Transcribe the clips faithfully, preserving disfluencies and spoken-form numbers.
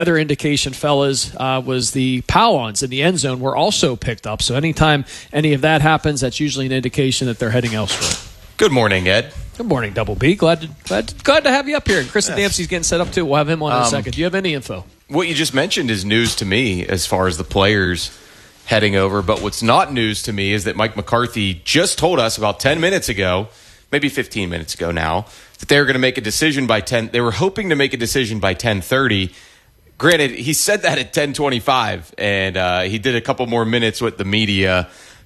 other indication, fellas, uh, was the Powons in the end zone were also picked up. So anytime any of that happens, that's usually an indication that they're heading elsewhere. Good morning, Ed. Good morning, Double B. Glad to, glad to, glad to have you up here. And Chris yes. Dempsey's getting set up, too. We'll have him on in um, a second. Do you have any info? What you just mentioned is news to me as far as the players heading over. But what's not news to me is that Mike McCarthy just told us about ten minutes ago, maybe fifteen minutes ago now, that they were going to make a decision by ten. They were hoping to make a decision by ten thirty. Granted, he said that at ten twenty-five, and uh, he did a couple more minutes with the media.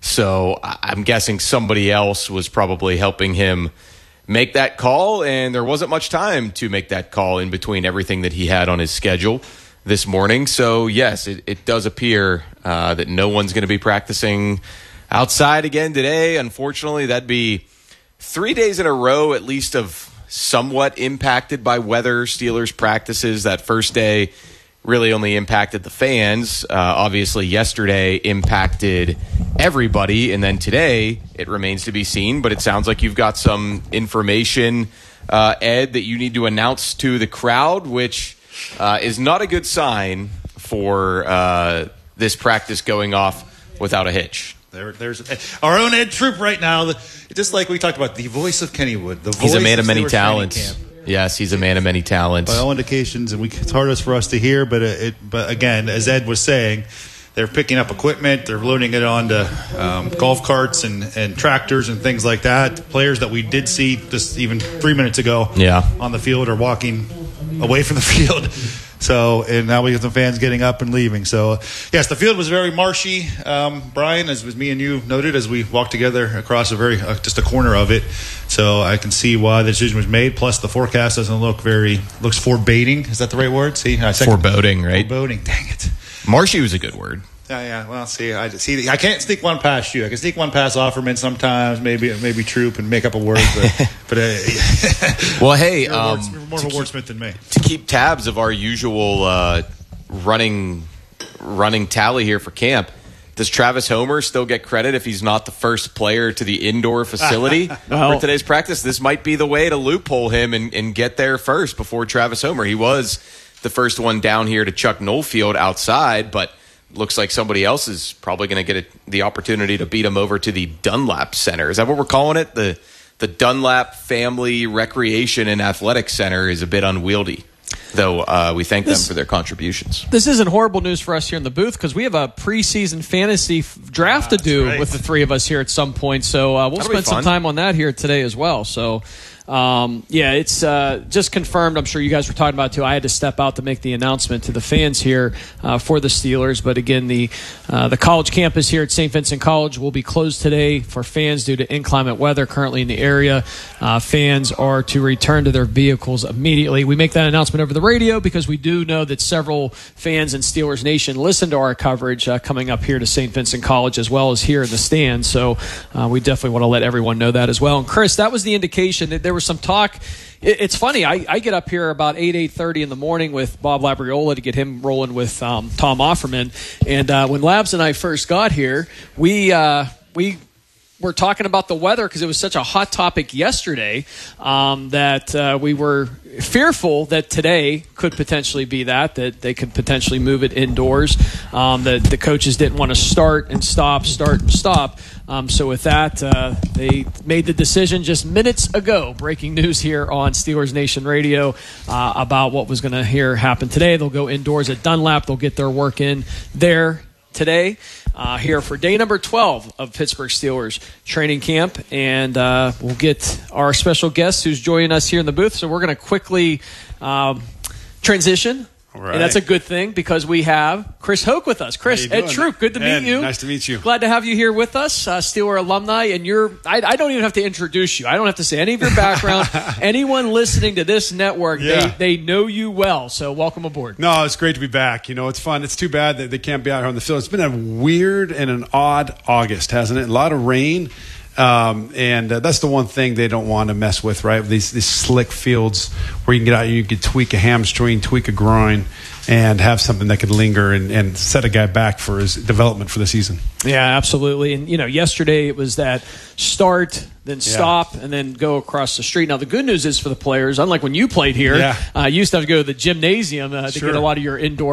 So I'm guessing somebody else was probably helping him make that call, and there wasn't much time to make that call in between everything that he had on his schedule this morning. So, yes, it, it does appear uh, that no one's going to be practicing outside again today. Unfortunately, that'd be three days in a row at least of somewhat impacted by weather. Steelers practices that first day really only impacted the fans. Uh, obviously, yesterday impacted everybody, and then today it remains to be seen. But it sounds like you've got some information, uh, Ed, that you need to announce to the crowd, which uh, is not a good sign for uh, this practice going off without a hitch. There, there's our own Ed Troop right now. Just like we talked about, the voice of Kennywood. The voice He's a man of, of many Steelers talents. Yes, he's a man of many talents. By all indications, and we, it's hard for us to hear, but it, but again, as Ed was saying, they're picking up equipment, they're loading it onto um, golf carts and, and tractors and things like that. Players that we did see just even three minutes ago yeah. on the field are walking away from the field. So, and now we have some fans getting up and leaving. So, yes, the field was very marshy, um, Brian, as was me and you noted as we walked together across a very uh, just a corner of it. So I can see why the decision was made. Plus, the forecast doesn't look very looks foreboding. Is that the right word? See, I foreboding, right? Foreboding. Dang it. Marshy was a good word. Yeah, yeah. Well, see, I see. I can't sneak one past you. I can sneak one past Offerman sometimes, maybe maybe Troop, and make up a word. But, but uh, well, hey, you're um, more, you're more of a wordsmith than me. To keep tabs of our usual uh, running running tally here for camp, does Travis Homer still get credit if he's not the first player to the indoor facility well, for today's practice? This might be the way to loophole him and, and get there first before Travis Homer. He was the first one down here to Chuck Noll Field outside, but looks like somebody else is probably going to get a, the opportunity to beat him over to the Dunlap Center. Is that what we're calling it? The the Dunlap Family Recreation and Athletic Center is a bit unwieldy, though uh, we thank this, them for their contributions. This isn't horrible news for us here in the booth because we have a preseason fantasy f- draft ah, to do right. with the three of us here at some point. So uh, we'll That'll spend some time on that here today as well. So Um, yeah, it's uh, just confirmed. I'm sure you guys were talking about it too. I had to step out to make the announcement to the fans here uh, for the Steelers. But again, the uh, the college campus here at Saint Vincent College will be closed today for fans due to inclement weather currently in the area. Uh, fans are to return to their vehicles immediately. We make that announcement over the radio because we do know that several fans in Steelers Nation listen to our coverage uh, coming up here to Saint Vincent College as well as here in the stands. So uh, we definitely want to let everyone know that as well. And Chris, that was the indication that there was some talk. It's funny. I, I get up here about eight, eight thirty in the morning with Bob Labriola to get him rolling with um, Tom Offerman. And uh, when Labs and I first got here, we uh, we were talking about the weather because it was such a hot topic yesterday um, that uh, we were fearful that today could potentially be that, that they could potentially move it indoors, um, that the coaches didn't want to start and stop, start and stop. Um, so with that, uh, they made the decision just minutes ago, breaking news here on Steelers Nation Radio uh, about what was going to here happen today. They'll go indoors at Dunlap. They'll get their work in there today uh, here for day number twelve of Pittsburgh Steelers training camp. And uh, we'll get our special guest who's joining us here in the booth. So we're going to quickly um, transition. Right. And that's a good thing because we have Chris Hoke with us. Chris, Ed Troop, good to Ed, meet you. Nice to meet you. Glad to have you here with us, uh, Steeler alumni. And you're, I, I don't even have to introduce you. I don't have to say any of your background. Anyone listening to this network, yeah. they, they know you well. So welcome aboard. No, it's great to be back. You know, it's fun. It's too bad that they can't be out here on the field. It's been a weird and an odd August, hasn't it? A lot of rain. Um, and uh, that's the one thing they don't want to mess with, right? These these slick fields where you can get out, you can tweak a hamstring, tweak a groin, and have something that could linger and, and set a guy back for his development for the season. Yeah, absolutely. And, you know, yesterday it was that start, then stop, Yeah. and then go across the street. Now, the good news is for the players, unlike when you played here, Yeah. uh, you used to have to go to the gymnasium uh, to Sure. get a lot of your indoor